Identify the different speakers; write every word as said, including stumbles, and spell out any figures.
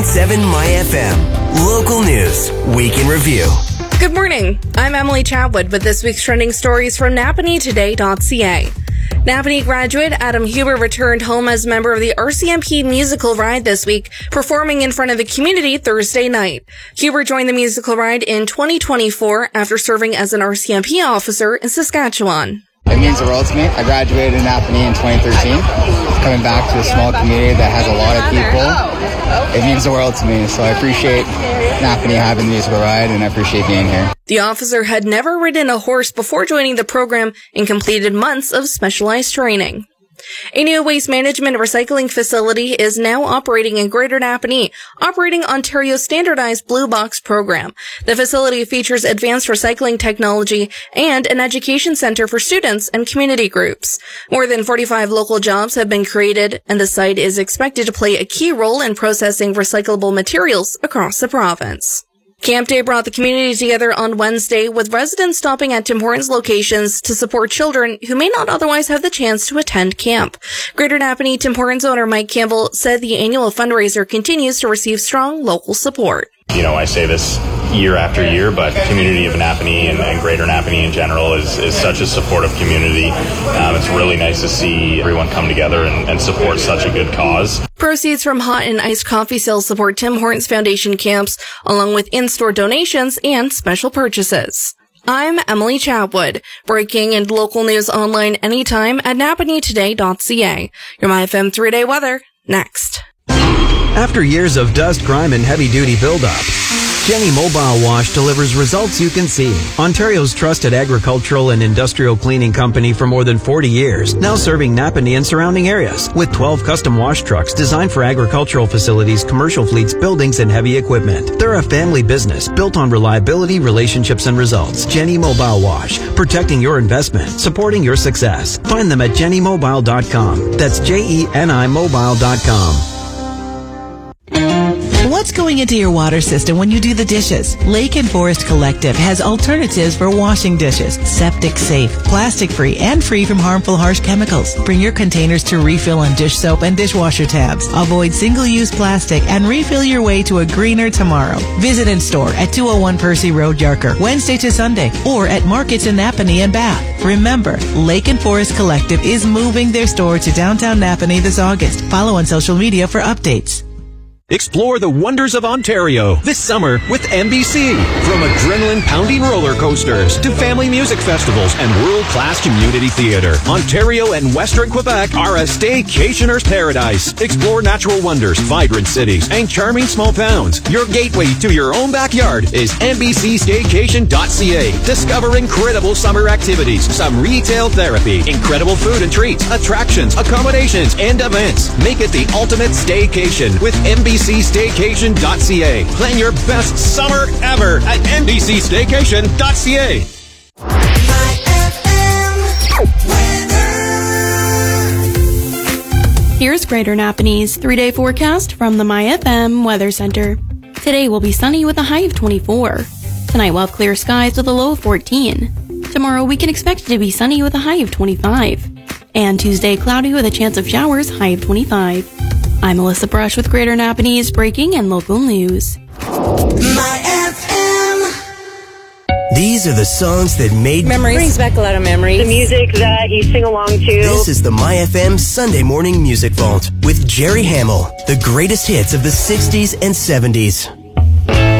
Speaker 1: point seven My F M. Local news, week in review.
Speaker 2: Good morning. I'm Emily Chatwood with this week's trending stories from Napanee Today dot C A. Napanee graduate Adam Huber returned home as member of the R C M P musical ride this week, performing in front of the community Thursday night. Huber joined the musical ride in twenty twenty-four after serving as an R C M P officer in Saskatchewan.
Speaker 3: It means the world to me. I graduated in Napanee in twenty thirteen. Coming back to a small community that has a lot of people, it means the world to me. So I appreciate Napanee having the musical ride, and I appreciate being here.
Speaker 2: The officer had never ridden a horse before joining the program and completed months of specialized training. A new waste management recycling facility is now operating in Greater Napanee, operating Ontario's standardized Blue Box program. The facility features advanced recycling technology and an education center for students and community groups. More than forty-five local jobs have been created, and the site is expected to play a key role in processing recyclable materials across the province. Camp Day brought the community together on Wednesday, with residents stopping at Tim Hortons locations to support children who may not otherwise have the chance to attend camp. Greater Napanee Tim Hortons owner Mike Campbell said the annual fundraiser continues to receive strong local support.
Speaker 4: You know, I say this year after year, but the community of Napanee and, and Greater Napanee in general is, is such a supportive community. Um, it's really nice to see everyone come together and, and support such a good cause.
Speaker 2: Proceeds from hot and iced coffee sales support Tim Hortons Foundation camps, along with in-store donations and special purchases. I'm Emily Chatwood, breaking and local news online anytime at Napanee Today dot C A. Your My F M three-day weather, next.
Speaker 5: After years of dust, grime, and heavy-duty buildup, Jenny Mobile Wash delivers results you can see. Ontario's trusted agricultural and industrial cleaning company for more than forty years, now serving Napanee and surrounding areas with twelve custom wash trucks designed for agricultural facilities, commercial fleets, buildings, and heavy equipment. They're a family business built on reliability, relationships, and results. Jenny Mobile Wash, protecting your investment, supporting your success. Find them at jenny mobile dot com. That's J E N I mobile dot com.
Speaker 6: What's going into your water system when you do the dishes? Lake and Forest Collective has alternatives for washing dishes. Septic safe, plastic free, and free from harmful harsh chemicals. Bring your containers to refill on dish soap and dishwasher tabs. Avoid single-use plastic and refill your way to a greener tomorrow. Visit in store at two oh one Percy Road, Yarker, Wednesday to Sunday, or at markets in Napanee and Bath. Remember, Lake and Forest Collective is moving their store to downtown Napanee this August. Follow on social media for updates.
Speaker 7: Explore the wonders of Ontario this summer with N B C. From adrenaline-pounding roller coasters to family music festivals and world-class community theater, Ontario and Western Quebec are a staycationer's paradise. Explore natural wonders, vibrant cities, and charming small towns. Your gateway to your own backyard is N B C staycation dot C A. Discover incredible summer activities, some retail therapy, incredible food and treats, attractions, accommodations, and events. Make it the ultimate staycation with N B C. N B C staycation dot C A. Plan your best summer ever at N B C staycation dot C A.
Speaker 8: Here's Greater Napanee's three-day forecast from the My F M Weather Center. Today will be sunny with a high of twenty-four. Tonight we'll have clear skies with a low of fourteen. Tomorrow we can expect it to be sunny with a high of twenty-five. And Tuesday cloudy with a chance of showers, high of twenty-five. I'm Melissa Brush with Greater Napanee's breaking and local news.
Speaker 1: My F M. These are the songs that made
Speaker 2: Memories. Brings back a lot of memories.
Speaker 9: The music that you sing along to.
Speaker 1: This is the My F M Sunday Morning Music Vault with Jerry Hamill. The greatest hits of the sixties and seventies.